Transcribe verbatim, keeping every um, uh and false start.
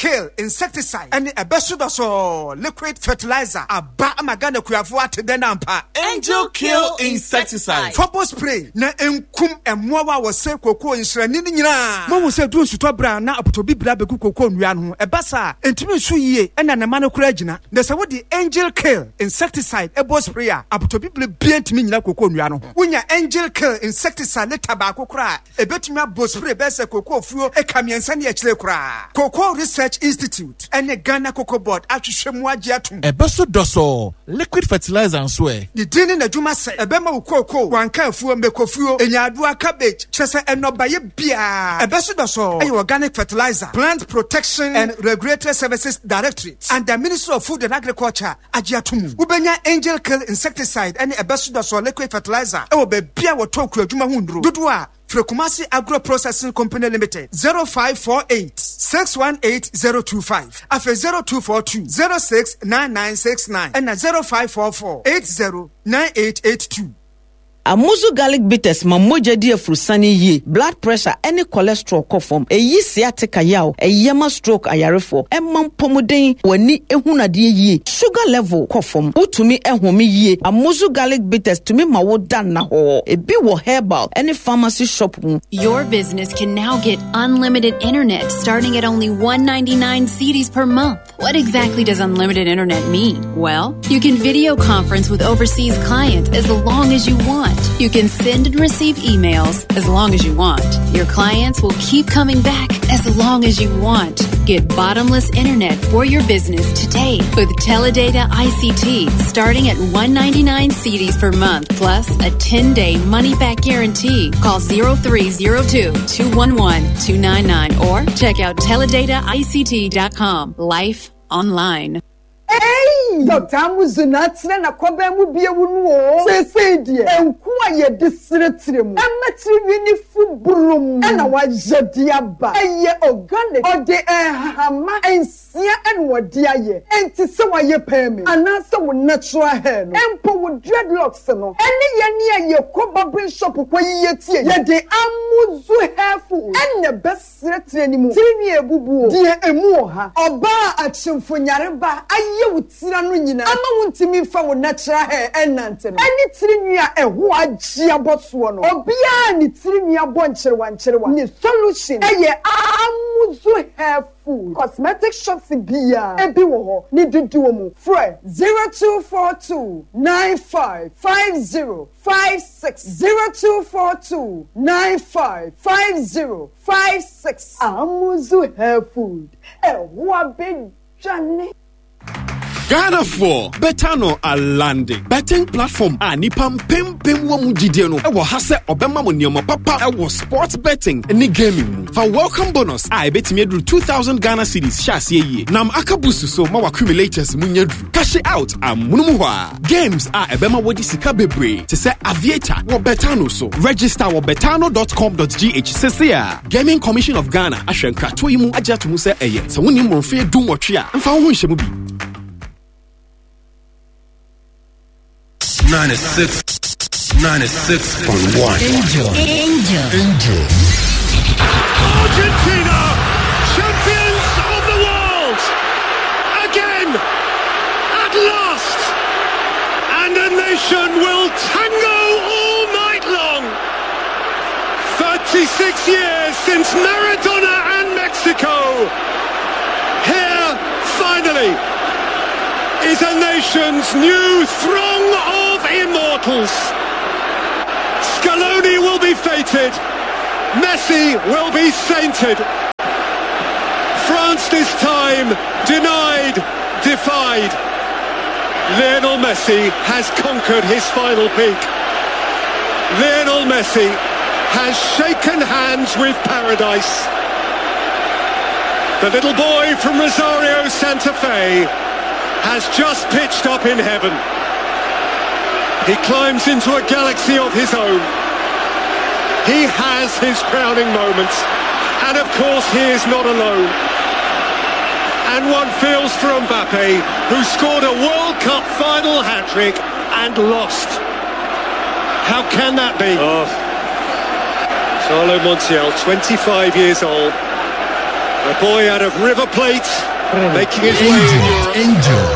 Kill insecticide and a besudoso liquid fertilizer. Aba amagana kuyafo atedenampa. Angel Kill insecticide. Fobo spray na enkum emwa wa se koko nsrani ni nyina. Mo se du nsuto bra na apotobi bra beku koko nwia no. Ebasa entimi nsu yie ena na mano kura gina. Na se wo di Angel Kill insecticide ebo spray a apotobi bra bia entimi nyina koko nwia no. Wonya Angel Kill insecticide le tabako kura ebetumi abo spray be se koko fuo ekamiensa ne akire kura. Cocoa Research Institute and the Ghana Cocoa Board atwhwemu agye atom. Ebeso doso liquid fertilizer nso e. The dini na dwuma se ebema wo cocoa wanka afuo mekofuo enyaadua cabbage chese enobaye bia. Ebeso doso e organic fertilizer, plant protection and regulatory services directorate and the Ministry of Food and Agriculture agye atom. Ubenya Angel Kill insecticide and ebeso doso liquid fertilizer e wo be bia wo toku adwuma hundro. Dodo a Frekumasi Agro Processing Company Limited zero five four eight, six one eight zero two five afe zero two four two, zero six nine nine six nine and zero five four four, eight zero nine eight eight two. Amuzu garlic bitters mamoja dia frusani ye blood pressure any cholesterol kofom eyi sciatica yaw eyema stroke ayarefo emam pomuden wani ehunade ye sugar level kofom utumi ehome ye Amuzu garlic bitters tumi mawo dan na ho ebi wo herbal any pharmacy shop mu. Your business can now get unlimited internet starting at only one ninety-nine cedis per month. What exactly does unlimited internet mean? Well, you can video conference with overseas clients as long as you want. You can send and receive emails as long as you want. Your clients will keep coming back as long as you want. Get bottomless internet for your business today with Teledata I C T starting at one ninety-nine cedis per month plus a ten-day money-back guarantee. Call zero three zero two, two one one, two nine nine or check out teledata I C T dot com. Life online. Hey, Doctor Amuzu na tire na kwaba mu bie wunu o. Se se die. Enku aye disretrem. Amatri wini fubrum. Na wa jedi aba. Eye organic. Ode ehama ensia enwode aye. Enti se wa ye pemi. Ana se wo natural hair no. Empo wo dreadlocks no. Ene ye ne aye koba brain shop kwa ye tie. Ye de Amuzu hairful. Ene besretre ni mu. Tiri ni ebubu o. Die emu ha. Oba achimfo nyareba aye utira no nyina ama wuntimi fa wo natural hair enante no ani tirinua eho agia boso no obia ni tirinua bonkyere wankyere ni solution eye Amuzu hair food cosmetic shops bia ebi wo ho ni dudu mu fre zero two four two, nine five five zero five six zero two four two, nine five five zero five six Amuzu hair food eho abe jane Ghana for Betano a landing. Betting platform a nipam pim pim wa mujidiano. Ewo hase obema mo nioma papa ewo sports betting ni gaming. For welcome bonus, I bet me drew two thousand Ghana cedis shasi ye. Nam akabusu so ma accumulators munyadru. Cash it out am munumuwa. Games are ebema wodi sika bebre. To say aviator wo Betano so. Register wo betano dot com dot g h. Sesia Gaming Commission of Ghana ashwenka to yimu ajatumu se eye. So woni mo fe dum wotwe a mfa ho nhye bi. ninety-six, ninety-six point one. Angel. Angel. Angel. Argentina, champions of the world. Again, at last. And a nation will tango all night long. thirty-six years since Maradona and Mexico. Here, finally, is a nation's new throng of immortals. Scaloni will be fated. Messi will be sainted. France this time denied, defied. Lionel Messi has conquered his final peak. Lionel Messi has shaken hands with paradise. The little boy from Rosario Santa Fe has just pitched up in heaven. He climbs into a galaxy of his own. He has his crowning moments. And of course he is not alone. And one feels for Mbappe, who scored a World Cup final hat-trick and lost. How can that be? Oh. Carlo Montiel, twenty-five years old. A boy out of River Plate, making his way in Angel, Europe. Angel.